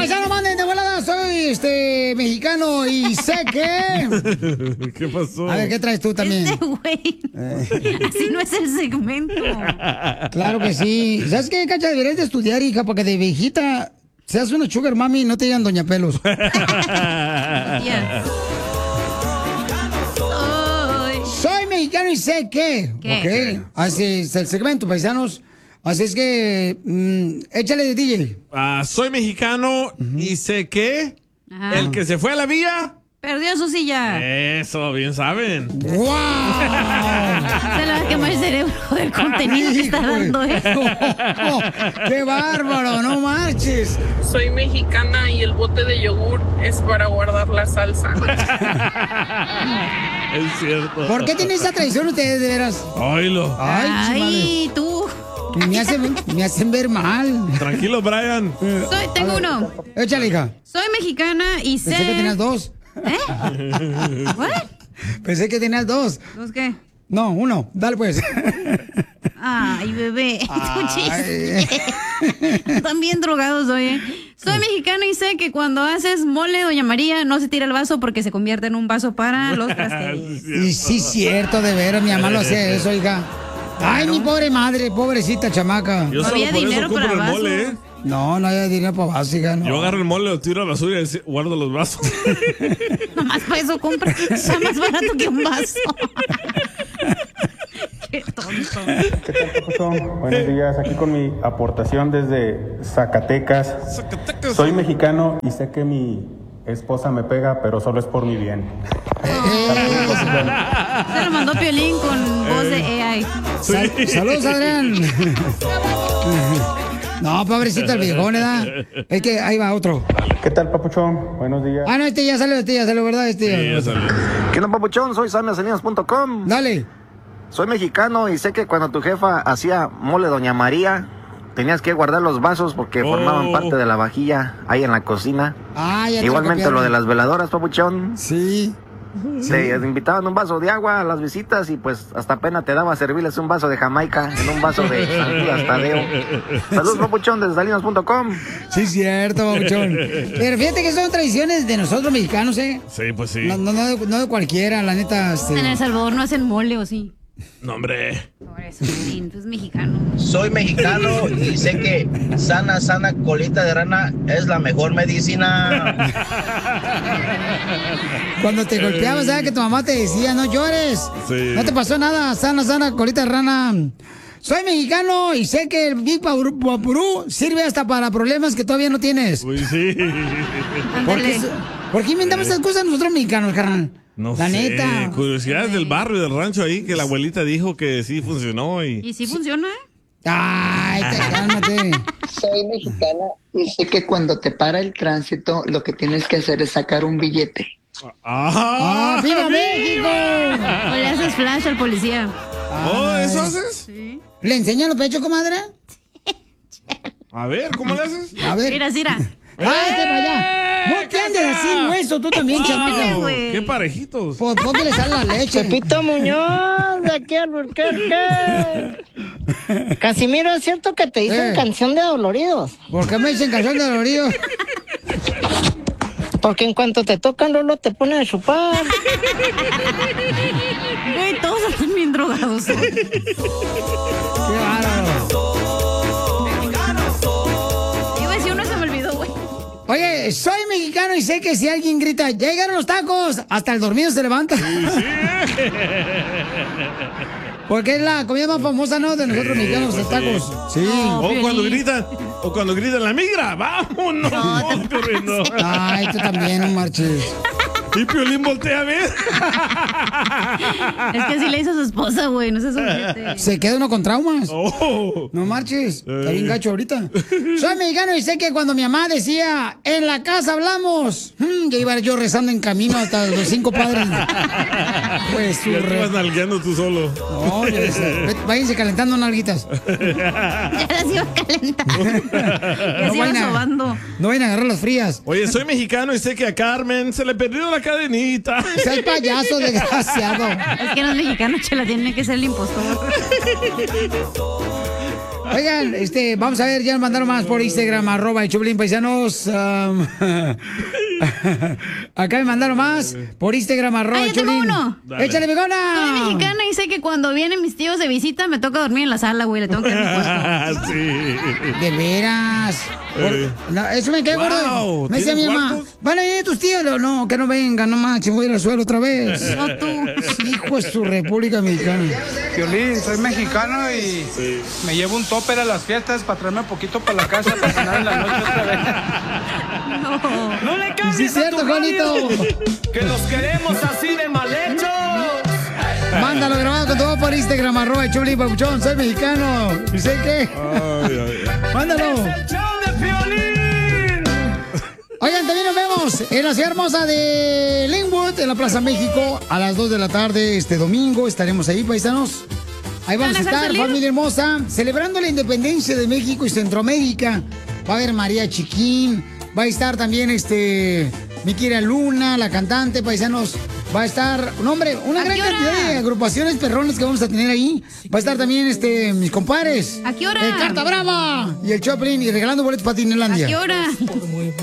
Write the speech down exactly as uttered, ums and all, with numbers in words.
paisano, manden de volada. Soy este mexicano y sé que... ¿Qué pasó? A ver, ¿qué traes tú también? Este güey. Así no es el segmento. Claro que sí. ¿Sabes qué, Cacha? Deberías de estudiar, hija, para que de viejita seas una sugar mami y no te digan doña pelos. Yeah. Soy mexicano y sé que... ¿Qué? Ok. Así es el segmento, paisanos. Así es que... Mm, échale de D J. Ah, soy mexicano y sé que Ajá. el que se fue a la vía... Perdió su silla. Eso, bien saben. ¡Wow! Se le va a quemar el cerebro del contenido que está dando, ¿eh? Oh, ¡qué bárbaro! ¡No marches! Soy mexicana y el bote de yogur es para guardar la salsa. Es cierto. ¿Por qué tienen esa tradición ustedes, de veras? Oílo. Ay, Ay, tú. me hacen, me hacen ver mal. Tranquilo, Brian. Soy, tengo uno. Échale, hija. Soy mexicana y sé... Pensé que tenías dos. ¿Eh? ¿What? Pensé que tenías dos. ¿Dos qué? No, uno. Dale, pues. Ay, bebé. Ay. También drogados hoy, ¿eh? Soy mexicana y sé que cuando haces mole, doña María, no se tira el vaso porque se convierte en un vaso para los trastes. Y sí, cierto, de veras. Mi mamá lo hace eso, hija. Ay, mi pobre madre, pobrecita chamaca. Yo No solo había por eso dinero compro para el vasos. mole, ¿eh? No, no hay dinero para vasos, hija. No. Yo agarro el mole, lo tiro a la basura y guardo los vasos. Nomás para eso compra. Está más barato que un vaso. Qué tonto. ¿Qué tal, Papuchón? Buenos días, aquí con mi aportación desde Zacatecas. Zacatecas. Soy mexicano y sé que mi esposa me pega, pero solo es por mi bien. Se lo mandó Piolín con voz de A I. Sal- saludos, Adrián. No, pobrecito el viejón, ¿verdad? Es que ahí va otro. ¿Qué tal, Papuchón? Buenos días. Ah, no, este ya salió, este ya salió, ¿verdad? Este Sí, ya salió. ¿Qué onda, papuchón? Soy sammy salinas punto com. Dale. Soy mexicano y sé que cuando tu jefa hacía mole Doña María, tenías que guardar los vasos porque Oh. formaban parte de la vajilla ahí en la cocina. Ah, ya te Igualmente copiaron. lo de las veladoras, papuchón. Sí. Te invitaban un vaso de agua a las visitas y pues hasta pena te daba servirles un vaso de Jamaica en un vaso de San Judas Tadeo. Saludos, papuchón, desde salinas punto com. Sí, cierto, babuchón. Pero fíjate que son tradiciones de nosotros mexicanos, ¿eh? Sí, pues sí. No, no, no, de, no de cualquiera, la neta. Este... En El Salvador no hacen mole, ¿o sí? No, hombre. Por eso, sí, es mexicano. Soy mexicano y sé que sana, sana colita de rana es la mejor medicina. Cuando te golpeabas, ¿sabes que tu mamá te decía, no llores? Sí. No te pasó nada, sana, sana, colita de rana. Soy mexicano y sé que el Big Vaporú sirve hasta para problemas que todavía no tienes. Uy, sí. ¿Por qué, ¿Por qué inventamos esas cosas nosotros mexicanos, carnal? No La sé. neta. Curiosidades del barrio, del rancho ahí, que la abuelita dijo que sí funcionó y... ¿Y sí funciona? Ay, te, cálmate. Soy mexicana y sé que cuando te para el tránsito, lo que tienes que hacer es sacar un billete. ¡Ah, viva México! ¿O le haces flash al policía? ¿Oh, eso haces? Sí. ¿Le enseñan los pechos, comadre? A ver, ¿cómo le haces? A ver. Mira, mira. ¡Ah, este para allá! No te andes así, hueso, tú también, chamaca. güey. ¡Qué parejitos! Pues ¿por qué le sale la leche? Pepito Muñoz, de aquí al Burquerque. Casimiro, ¿es cierto que te dicen Eh. canción de doloridos? ¿Por qué me dicen canción de dolorido? Porque en cuanto te tocan, Lolo te ponen a chupar. Güey, todos están bien drogados. ¡Qué bárbaro! Iba a decir uno, se me olvidó, güey. Oye, soy mexicano y sé que si alguien grita, ¡ya llegaron los tacos! Hasta el dormido se levanta. Porque es la comida más famosa, ¿no? De nosotros mexicanos, los tacos. Sí. O cuando gritan, o cuando gritan la migra, vámonos. No, te corriendo. Ay, tú también, no marches. Y Piolín voltea a ver. Es que así le hizo a su esposa, güey. No seas ojete. Se queda uno con traumas. Oh. No marches. Está bien gacho ahorita. Soy mexicano y sé que cuando mi mamá decía, en la casa hablamos, mm, ya iba yo rezando en camino hasta los cinco padres. Pues su Ya te re... vas nalgueando tú solo. No, ya sé. Ve- váyanse calentando nalguitas. Ya las iba calentando. Ya se iba vayan a- sobando. No vayan a agarrar las frías. Oye, soy mexicano y sé que a Carmen se le perdió la cadenita. Seas payaso, desgraciado. Es que los mexicanos, chela, tienen que ser el impostor. Oigan, este, vamos a ver, ya nos mandaron más por Instagram, arroba el Choplin, paisanos. Um, acá me mandaron más por Instagram, arroba Ah, el yo tengo Choplin. uno. ¡Échale, bigona! Soy mexicana y sé que cuando vienen mis tíos de visita me toca dormir en la sala, güey. Le tengo que dar mi puesto. Sí. De veras. Eh. Por- no, eso me quedó Wow, gordo. Me decía mi ¿tienes mamá, cuartos? ¿van a ir tus tíos? No, no, que no vengan, no manches, voy a ir al suelo otra vez. No tú. Hijo de su República Mexicana. Piolín, soy mexicano y me llevo un topper a las fiestas para traerme un poquito para la casa para cenar en la noche otra vez. No. ¡No le cambies Sí, es cierto, a tu radio! Juanito. ¡Que los queremos así de mal hechos! Mándalo grabado con todo por Instagram, arroba el Choplin, papuchón, soy mexicano. ¿Y sé qué? Ay, ay, ay. Mándalo. ¡El show de Piolín! Oigan, también nos vemos en la ciudad hermosa de Linwood, en la Plaza México, a las dos de la tarde este domingo. Estaremos ahí, paisanos. Ahí vamos a ¿Van a hacer estar, salir? familia hermosa, celebrando la independencia de México y Centroamérica. Va a haber María Chiquín, va a estar también este mi querida Luna, la cantante, paisanos. Va a estar, no hombre, una ¿A gran qué hora? cantidad de agrupaciones perrones que vamos a tener ahí. Va a estar también este mis compadres. ¿A qué hora? El Carta Brava y el Choplin y regalando boletos para ¿A Tinelandia. qué hora?